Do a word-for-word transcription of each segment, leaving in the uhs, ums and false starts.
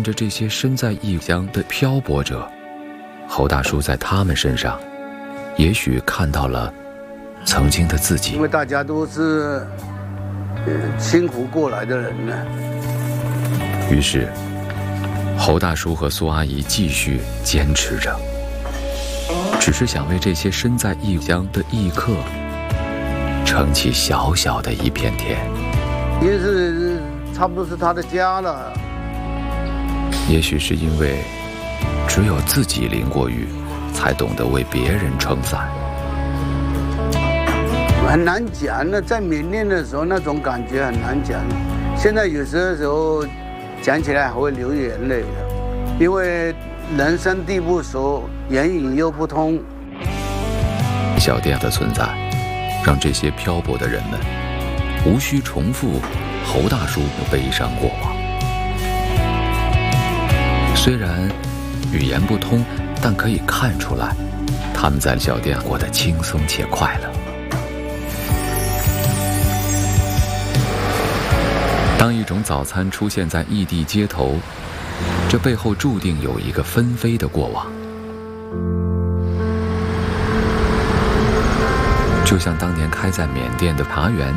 着这些身在异乡的漂泊者，侯大叔在他们身上也许看到了曾经的自己。 因为大家都是呃辛苦过来的人呢。 于是侯大叔和苏阿姨继续坚持着，只是想为这些身在异乡的异客撑起小小的一片天。 因为是差不多是他的家了。 也许是因为只有自己淋过雨，才懂得为别人撑伞。 很难讲呢，在缅甸的时候那种感觉很难讲，现在有些时候讲起来还会流眼泪的，因为人生地不熟，言语又不通。 小店的存在，让这些漂泊的人们无需重复侯大叔的悲伤过往。虽然语言不通，但可以看出来，他们在小店过得轻松且快乐。当一种早餐出现在异地街头，这背后注定有一个纷飞的过往。就像当年开在缅甸的茶园，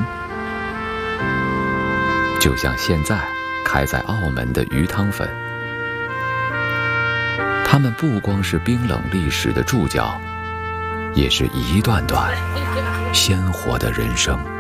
就像现在开在澳门的鱼汤粉。它们不光是冰冷历史的注脚，也是一段段鲜活的人生。